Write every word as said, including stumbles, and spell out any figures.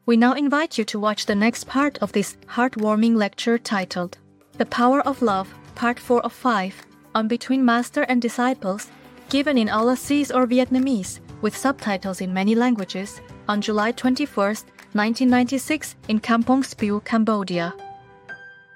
We now invite you to watch the next part of this heartwarming lecture titled The Power of Love, Part four of five, on Between Master and Disciples, given in Aulasese or Vietnamese, with subtitles in many languages, on July twenty-first, nineteen ninety-six in Kampong Speu, Cambodia.